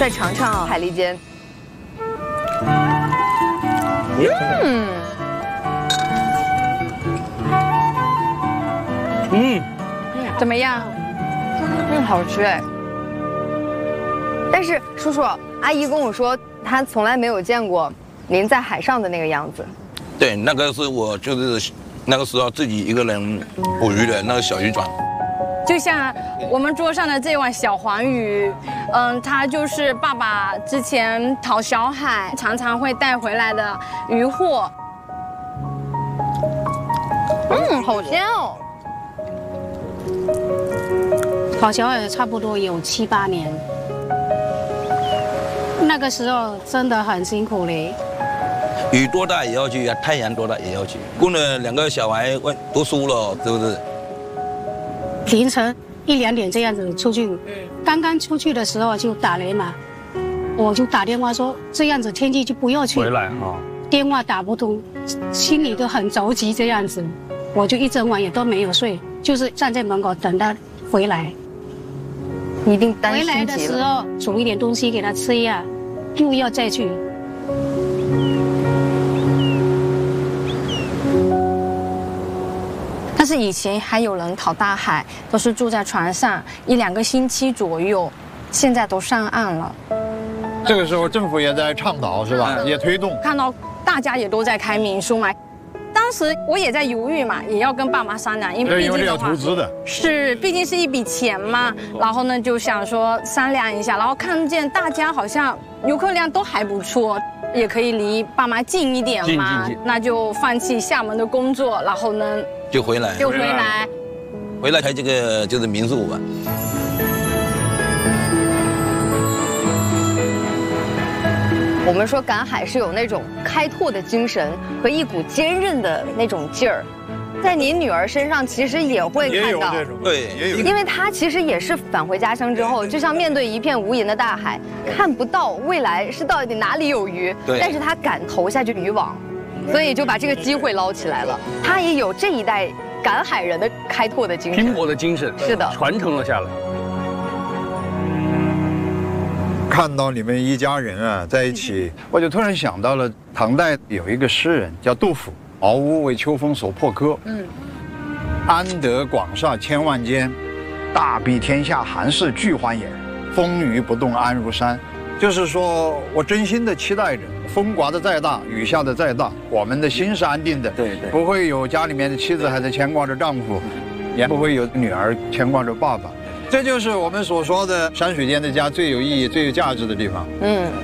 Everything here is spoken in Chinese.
再尝尝海蛎煎。 怎么样？ 好吃哎。但是叔叔阿姨跟我说，她从来没有见过您在海上的那个样子。 对，那个是我就是那个时候自己一个人捕鱼的那个小渔船。 就像我们桌上的这碗小黄鱼，它就是爸爸之前讨小海常常会带回来的渔获。 好鲜哦。 讨小海差不多有7、8年，那个时候真的很辛苦嘞。 雨多大也要去啊，太阳多大也要去。供了2个小孩读书了，是不是？ 凌晨1、2点这样子出去，刚刚出去的时候就打雷嘛，我就打电话说这样子天气就不要去。 回来啊。 电话打不通，心里都很着急这样子，我就一整晚也都没有睡，就是站在门口等他回来。 一定担心极了。 回来的时候煮一点东西给他吃呀，又要再去。 但是以前还有人讨大海，都是住在船上1、2个星期左右，现在都上岸了。 这个时候政府也在倡导，是吧？也推动。 看到大家也都在开民宿嘛，当时我也在犹豫嘛，也要跟爸妈商量，因为毕竟要投资的， 是毕竟是一笔钱嘛。然后呢，就想说商量一下，然后看见大家好像游客量都还不错，也可以离爸妈近一点嘛，那就放弃厦门的工作，然后呢就回来开这个就是民宿吧。 我们说赶海是有那种开拓的精神和一股坚韧的那种劲儿，在您女儿身上其实也会看到， 对，也有， 因为她其实也是返回家乡之后，就像面对一片无垠的大海，看不到未来是到底哪里有鱼，但是她敢投下去渔网，所以就把这个机会捞起来了。她也有这一代赶海人的开拓的精神， 拼搏的精神， 是的， 传承了下来。 看到你们一家人啊在一起，我就突然想到了唐代有一个诗人叫杜甫，茅屋为秋风所破柯。安得广厦千万间，大庇天下寒士俱欢颜。风雨不动安如山。就是说我真心的期待着，风刮得再大，雨下的再大，我们的心是安定的， 对， 不会有家里面的妻子还在牵挂着丈夫，也不会有女儿牵挂着爸爸。这就是我们所说的山水间的家最有意义、最有价值的地方。